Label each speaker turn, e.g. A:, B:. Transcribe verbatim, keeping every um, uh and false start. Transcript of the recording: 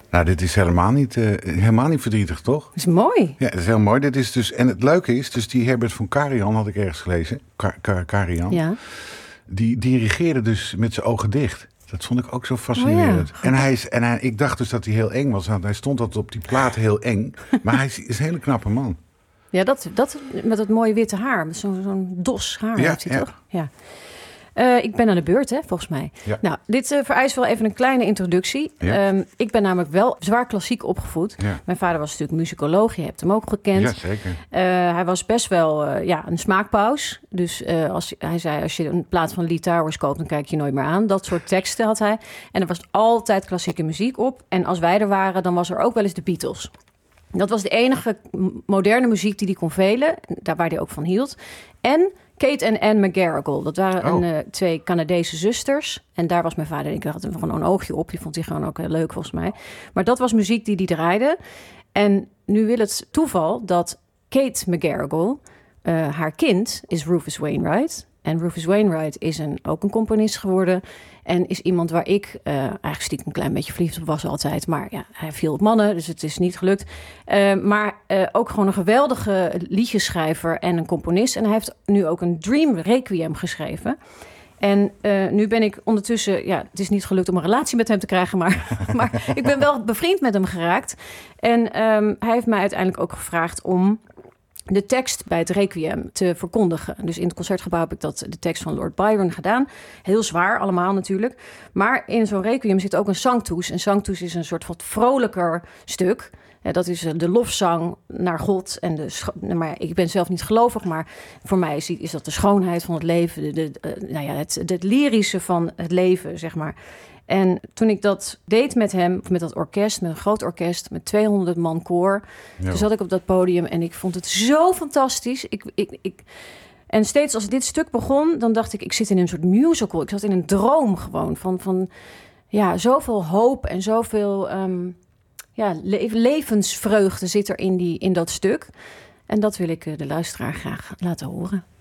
A: Nou, dit is helemaal niet, uh, helemaal niet verdrietig, toch?
B: Dat is mooi.
A: Ja, dat is heel mooi. Dit is dus, en het leuke is, dus die Herbert von Karajan had ik ergens gelezen. Kar, Kar, Karajan.
B: Ja.
A: Die dirigeerde dus met zijn ogen dicht. Dat vond ik ook zo fascinerend. Oh ja. En, hij is, en hij, ik dacht dus dat hij heel eng was. Want hij stond altijd op die plaat heel eng. Maar hij is, is een hele knappe man.
B: Ja, dat, dat met dat mooie witte haar. Met zo'n zo'n dos haar
A: ja,
B: heeft hij
A: ja.
B: toch? Ja. Uh, ik ben aan de beurt, hè, volgens mij. Ja. Nou, dit uh, vereist wel even een kleine introductie. Ja. Um, ik ben namelijk wel zwaar klassiek opgevoed. Ja. Mijn vader was natuurlijk muzikoloog. Je hebt hem ook gekend.
A: Ja, zeker. Uh,
B: hij was best wel uh, ja, een smaakpaus. Dus uh, als, hij zei, als je een plaat van Lee Towers koopt, dan kijk je nooit meer aan. Dat soort teksten had hij. En er was altijd klassieke muziek op. En als wij er waren, dan was er ook wel eens de Beatles. Dat was de enige moderne muziek die hij kon velen. Daar waar hij ook van hield. En Kate en Anne McGarrigle. Dat waren
A: oh.
B: een, uh, twee Canadese zusters. En daar was mijn vader. Ik had hem gewoon een oogje op. Die vond hij gewoon ook heel leuk volgens mij. Maar dat was muziek die hij draaide. En nu wil het toeval dat Kate McGarrigle, uh, haar kind, is Rufus Wainwright. En Rufus Wainwright is een, ook een componist geworden. En is iemand waar ik uh, eigenlijk stiekem een klein beetje verliefd op was altijd. Maar ja, hij viel op mannen, dus het is niet gelukt. Uh, maar uh, ook gewoon een geweldige liedjeschrijver en een componist. En hij heeft nu ook een Dream Requiem geschreven. En uh, nu ben ik ondertussen... Ja, het is niet gelukt om een relatie met hem te krijgen, maar, maar ik ben wel bevriend met hem geraakt. En um, hij heeft mij uiteindelijk ook gevraagd om de tekst bij het Requiem te verkondigen. Dus in het Concertgebouw heb ik dat, de tekst van Lord Byron gedaan. Heel zwaar allemaal natuurlijk. Maar in zo'n Requiem zit ook een sanctus. En sanctus is een soort van vrolijker stuk. Ja, dat is de lofzang naar God. En de scho- maar ik ben zelf niet gelovig, maar voor mij is, die, is dat de schoonheid van het leven. De, de, uh, nou ja, het, het lyrische van het leven, zeg maar. En toen ik dat deed met hem, met dat orkest, met een groot orkest, met tweehonderd man koor. Ja. Toen zat ik op dat podium en ik vond het zo fantastisch. Ik, ik, ik, en steeds als dit stuk begon, dan dacht ik, ik zit in een soort musical. Ik zat in een droom gewoon van, van ja, zoveel hoop en zoveel um, ja, le- levensvreugde zit er in, die, in dat stuk. En dat wil ik de luisteraar graag laten horen.